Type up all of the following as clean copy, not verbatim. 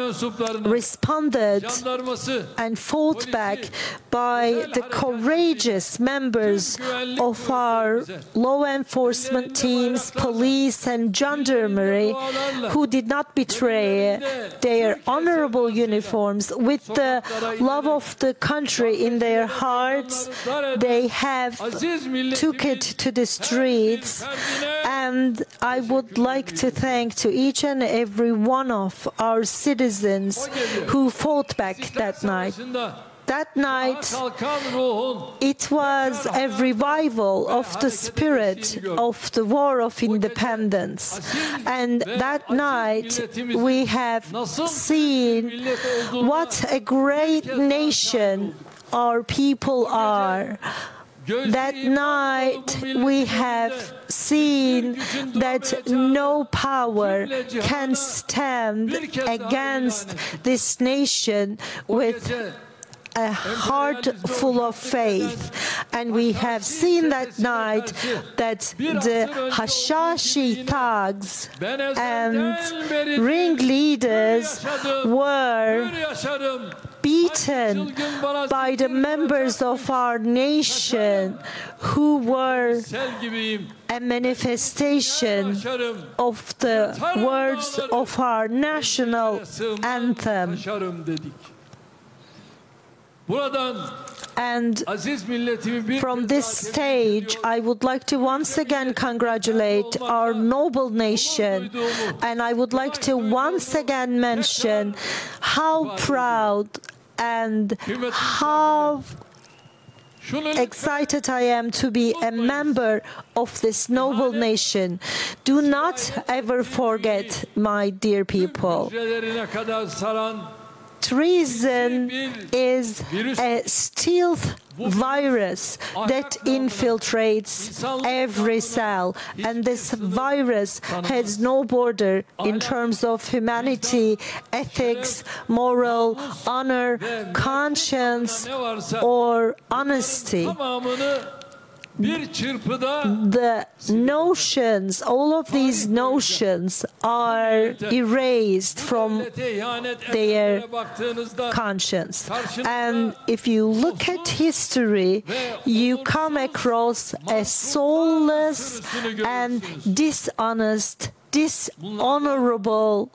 responded and fought back by the courageous members of our law enforcement teams, police and gendarmerie, who did not betray their honorable uniforms. With the love of the country in their hearts, they have took it to the streets, and I would like to thank to each and every one of our citizens who fought back that night. That night, it was a revival of the spirit of the War of Independence. And that night, we have seen what a great nation our people are. That night, we have seen that no power can stand against this nation with a heart full of faith. And we have seen that night that the Hashashi thugs and ringleaders were beaten by the members of our nation, who were a manifestation of the words of our national anthem. And from this stage, I would like to once again congratulate our noble nation, and I would like to once again mention how proud and how excited I am to be a member of this noble nation. Do not ever forget, my dear people, treason is a stealth virus that infiltrates every cell, and this virus has no border in terms of humanity, ethics, moral, honor, conscience, or honesty. The notions, all of these notions are erased from their conscience. And if you look at history, you come across a soulless and dishonest, dishonorable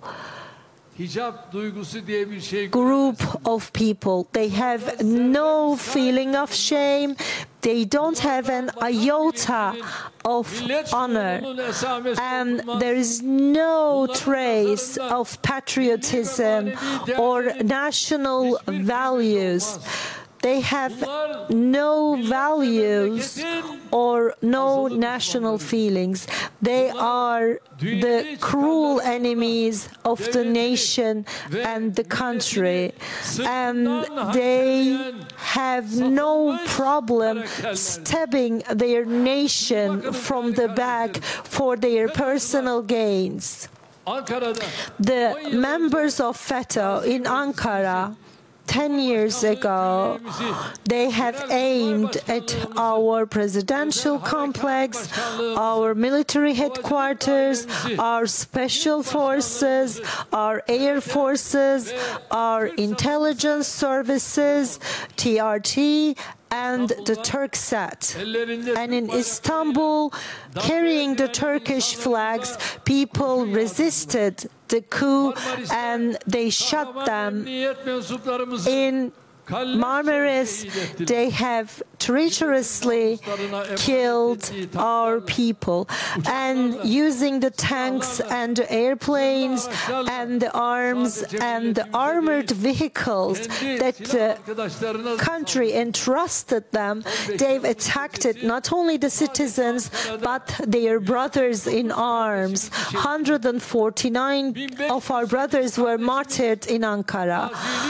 group of people. They have no feeling of shame. They don't have an iota of honor, and there is no trace of patriotism or national values. They have no values or no national feelings. They are the cruel enemies of the nation and the country. And they have no problem stabbing their nation from the back for their personal gains. The members of FETÖ in Ankara 10 years ago, they have aimed at our presidential complex, our military headquarters, our special forces, our air forces, our intelligence services, TRT, and the Turksat. And in Istanbul, carrying the Turkish flags, people resisted the coup and they shot them. In Marmaris, they have treacherously killed our people, and using the tanks and the airplanes and the arms and the armored vehicles that the country entrusted them, they've attacked not only the citizens but their brothers in arms. 149 of our brothers were martyred in Ankara.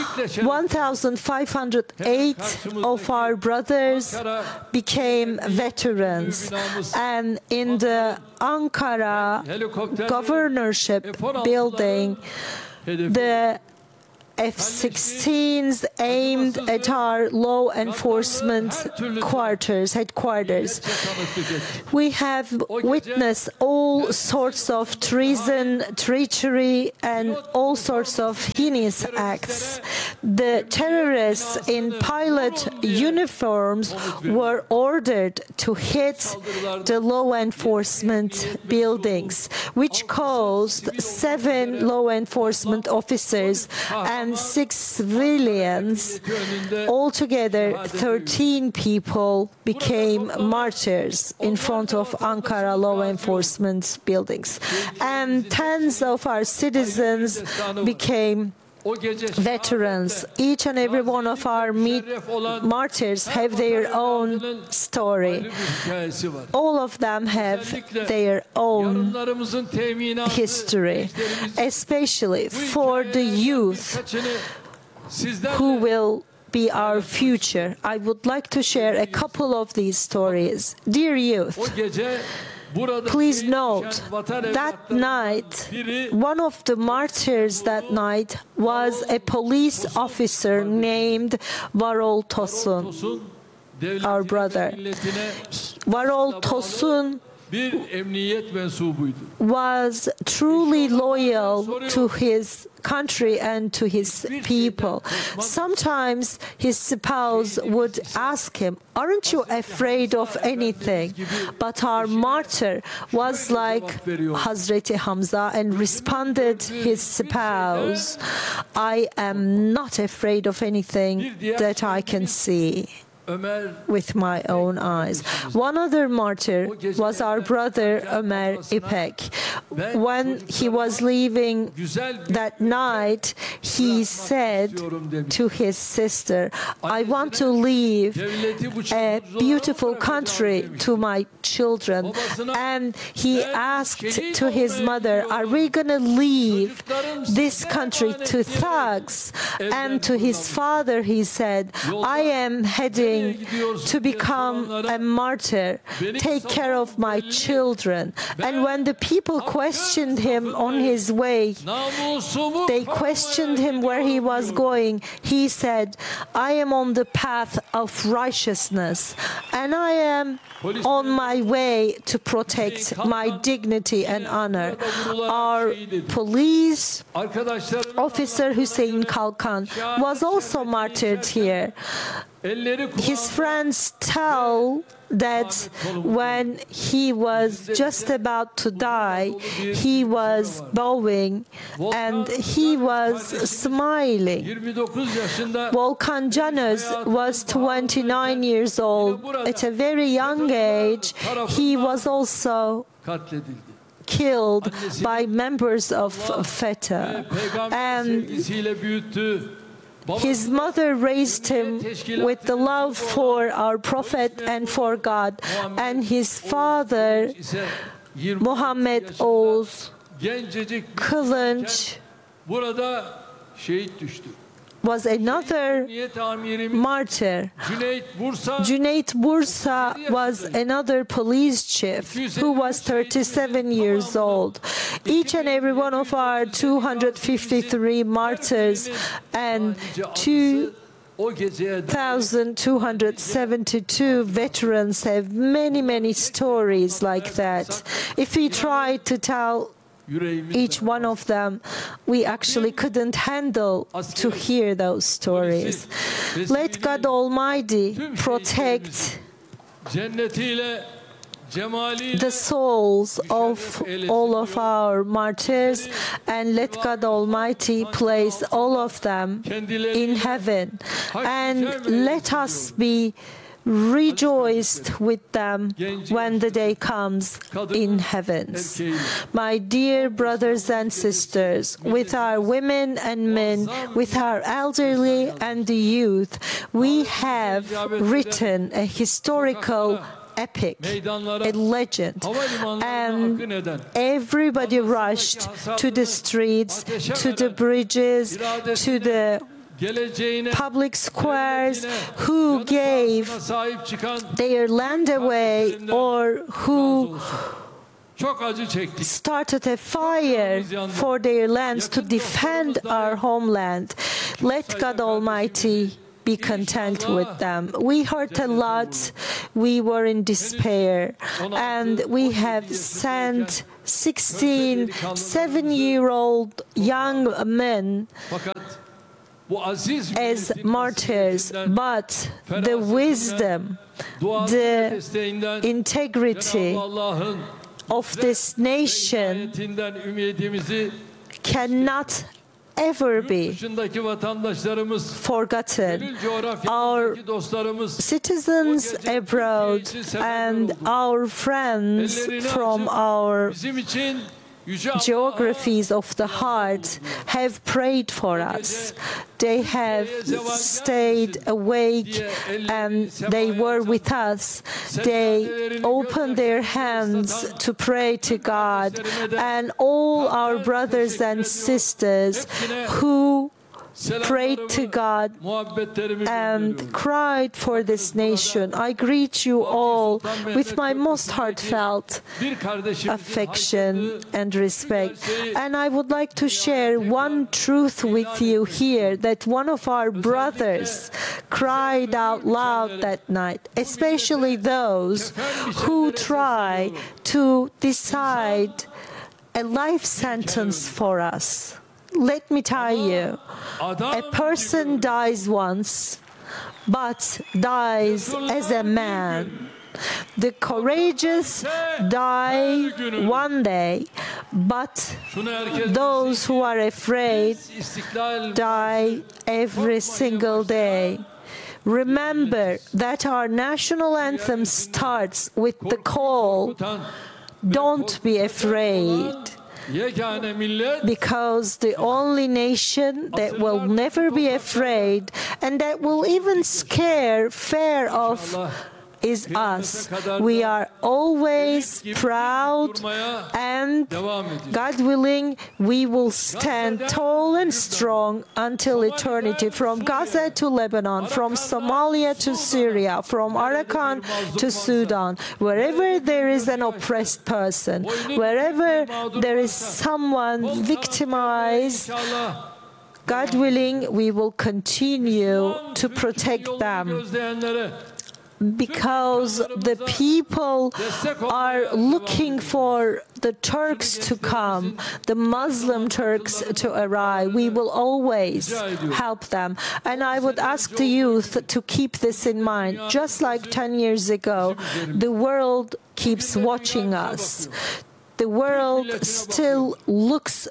1,508 of our brothers became veterans, and in the Ankara governorship building, the F-16s aimed at our law enforcement headquarters. We have witnessed all sorts of treason, treachery, and all sorts of heinous acts. The terrorists in pilot uniforms were ordered to hit the law enforcement buildings, which caused 7 law enforcement officers and 6 civilians. Altogether, 13 people became martyrs in front of Ankara law enforcement buildings. And tens of our citizens became veterans. Each and every one of our martyrs have their own story. All of them have their own history, especially for the youth who will be our future. I would like to share a couple of these stories. Dear youth, please note that night, one of the martyrs that night was a police officer named Varol Tosun, our brother. Varol Tosun was truly loyal to his country and to his people. Sometimes his spouse would ask him, "Aren't you afraid of anything?" But our martyr was like Hazreti Hamza and responded his spouse, "I am not afraid of anything that I can see with my own eyes." One other martyr was our brother Ömer İpek. When he was leaving that night, he said to his sister, "I want to leave a beautiful country to my children." And he asked to his mother, "Are we going to leave this country to thugs?" And to his father he said, "I am heading to become a martyr, take care of my children." And when the people questioned him on his way, they questioned him where he was going, he said, "I am on the path of righteousness, and I am on my way to protect my dignity and honor." Our police officer Hüseyin Kalkan was also martyred here. His friends tell that when he was just about to die, he was bowing and he was smiling. Volkan Canöz was 29 years old. At a very young age, he was also killed by members of FETÖ. And his mother raised him with the love for our Prophet and for God. And his father, Muhammed Oğuz Kılınç, was another martyr. Cüneyt Bursa was another police chief who was 37 years old. Each and every one of our 253 martyrs and 2,272 veterans have many stories like that. If we try to tell each one of them, we actually couldn't handle to hear those stories. Let God Almighty protect the souls of all of our martyrs, and let God Almighty place all of them in heaven, and let us be rejoiced with them when the day comes in heavens. My dear brothers and sisters, with our women and men, with our elderly and the youth, we have written a historical epic, a legend, and everybody rushed to the streets, to the bridges, to the public squares, who gave their land away or who started a fire for their lands to defend our homeland. let God Almighty be content with them. We hurt a lot, we were in despair, and we have sent 16, 7-year-old young men as martyrs, but the wisdom, the integrity of this nation cannot ever be forgotten. Our citizens abroad and our friends from our geographies of the heart have prayed for us. They have stayed awake and they were with us. They opened their hands to pray to God, and all our brothers and sisters who prayed to God and cried for this nation. I greet you all with my most heartfelt affection and respect. And I would like to share one truth with you here, that one of our brothers cried out loud that night, especially those who try to decide a life sentence for us. Let me tell you, a person dies once, but dies as a man. The courageous die one day, but those who are afraid die every single day. Remember that our national anthem starts with the call, "Don't be afraid." Because the only nation that will never be afraid and that will even scare fear of is us. We are always proud, and God willing, we will stand tall and strong until eternity. From Gaza to Lebanon, from Somalia to Syria, from Arakan to Sudan, wherever there is an oppressed person, wherever there is someone victimized, God willing, we will continue to protect them. Because the people are looking for the Turks to come, the Muslim Turks to arrive. We will always help them. And I would ask the youth to keep this in mind. Just like 10 years ago, the world keeps watching us. The world still looks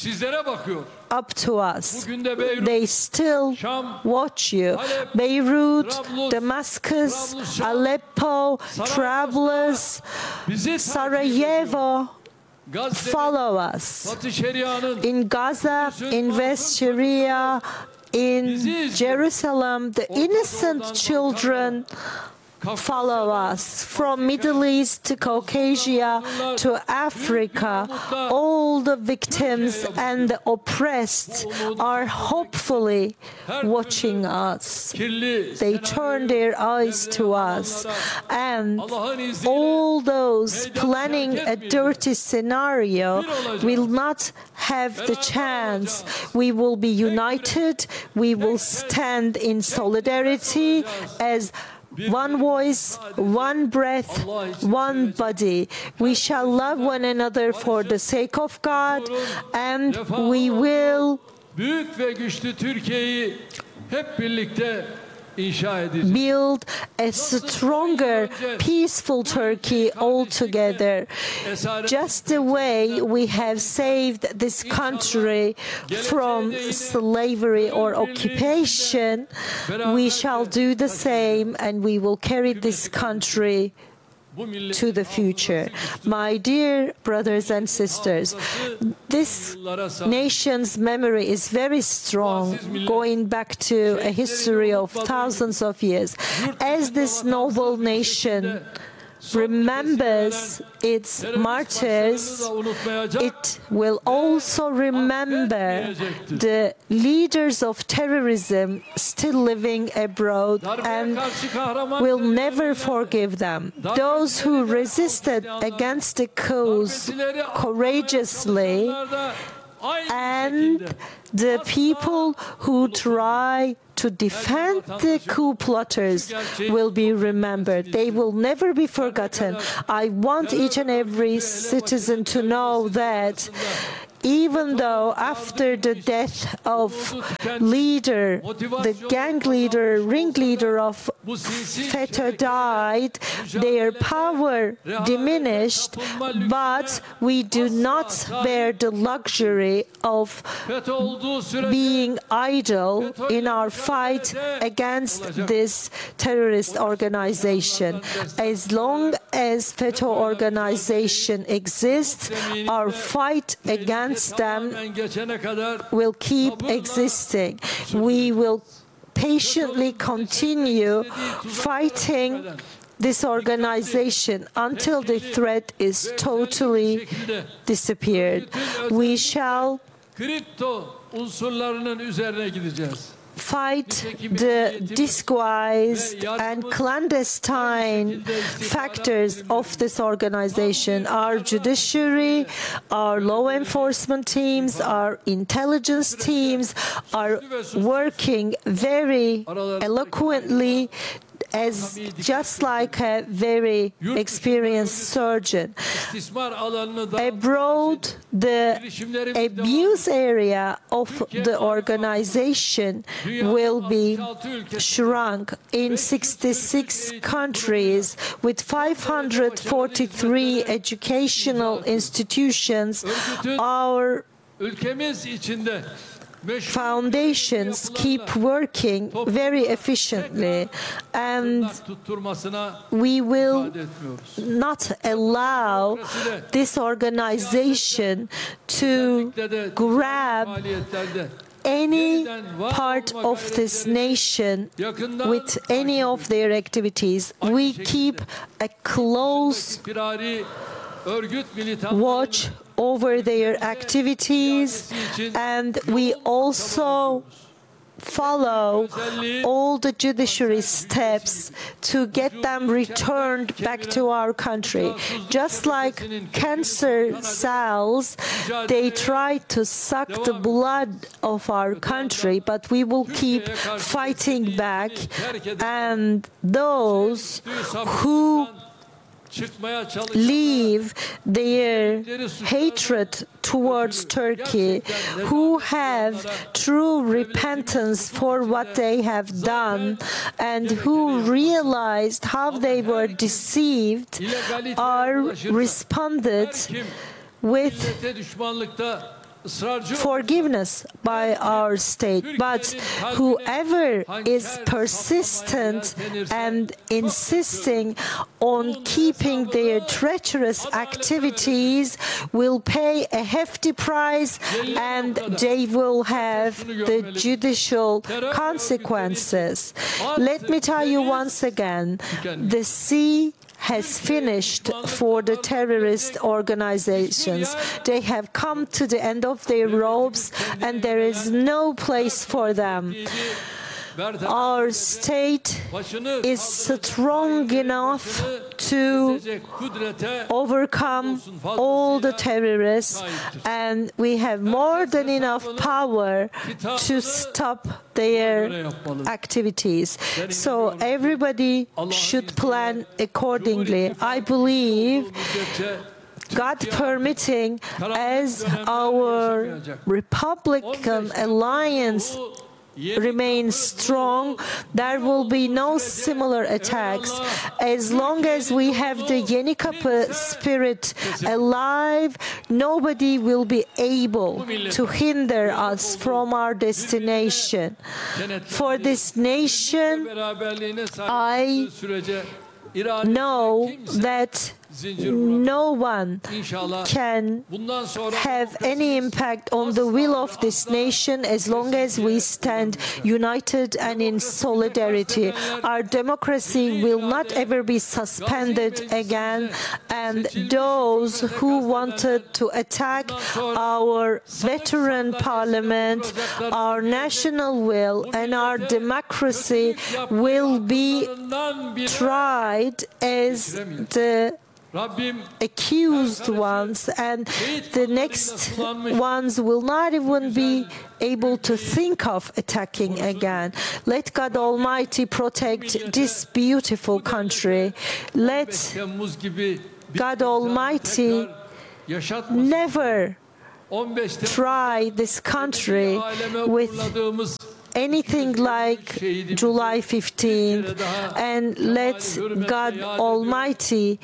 up to us. They still watch you. Beirut, Damascus, Aleppo, Trablus, Sarajevo follow us. In Gaza, in West Syria, in Jerusalem, the innocent children follow us. From Middle East to Caucasia to Africa, all the victims and the oppressed are hopefully watching us. They turn their eyes to us, and all those planning a dirty scenario will not have the chance. We will be united. We will stand in solidarity as one voice, one breath, one body. We shall love one another for the sake of God, and we will build a stronger, peaceful Turkey altogether. Just the way we have saved this country from slavery or occupation, we shall do the same, and we will carry this country to the future. My dear brothers and sisters, this nation's memory is very strong, going back to a history of thousands of years. As this noble nation remembers its martyrs, it will also remember the leaders of terrorism still living abroad and will never forgive them. Those who resisted against the cause courageously and the people who try to defend the coup plotters will be remembered. They will never be forgotten. I want each and every citizen to know that even though after the death of the gang leader, ringleader of FETÖ died, their power diminished, but we do not bear the luxury of being idle in our fight against this terrorist organization. As long as FETÖ organization exists, our fight against them will keep existing. We will patiently continue fighting this organization until the threat is totally disappeared. We shall fight the disguised and clandestine factors of this organization. Our judiciary, our law enforcement teams, our intelligence teams are working very eloquently as just like a very experienced surgeon. Abroad, the abuse area of the organization will be shrunk in 66 countries with 543 educational institutions. Our foundations keep working very efficiently, and we will not allow this organization to grab any part of this nation with any of their activities. We keep a close watch over their activities, and we also follow all the judiciary steps to get them returned back to our country. Just like cancer cells, they try to suck the blood of our country, but we will keep fighting back, and those who leave their hatred towards Turkey, who have true repentance for what they have done, and who realized how they were deceived, are responded with forgiveness by our state. But whoever is persistent and insisting on keeping their treacherous activities will pay a hefty price, and they will have the judicial consequences. Let me tell you once again, the sea has finished for the terrorist organizations. They have come to the end of their ropes, and there is no place for them. Our state is strong enough to overcome all the terrorists, and we have more than enough power to stop their activities. So everybody should plan accordingly. I believe, God permitting, as our Republican alliance remains strong, there will be no similar attacks. As long as we have the Yeni Kapı spirit alive, nobody will be able to hinder us from our destination. For this nation, I know that no one can have any impact on the will of this nation as long as we stand united and in solidarity. Our democracy will not ever be suspended again, and those who wanted to attack our veteran parliament, our national will, and our democracy will be tried as the accused ones, and the next ones will not even be able to think of attacking again. Let God Almighty protect this beautiful country. Let God Almighty never try this country with anything like July 15th, and let God Almighty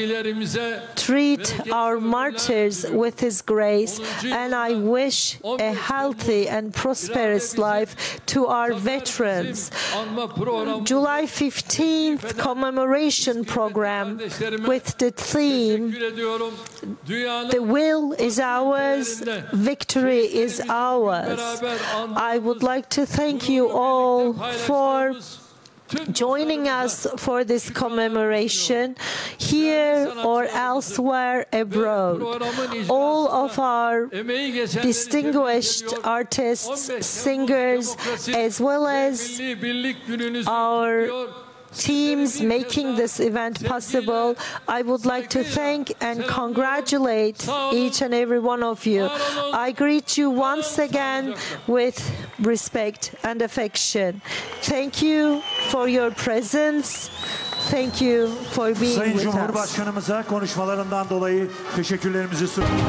treat our martyrs with His grace. And I wish a healthy and prosperous life to our veterans. July 15th commemoration program with the theme, "The will is ours, victory is ours." I would like to thank you all for joining us for this commemoration here or elsewhere abroad. All of our distinguished artists, singers, as well as our teams making this event possible, I would like to thank and congratulate each and every one of you. I greet you once again with respect and affection. Thank you for your presence. Thank you for being Sayın with us. Cumhurbaşkanımıza konuşmalarından dolayı teşekkürlerimizi sunuyoruz.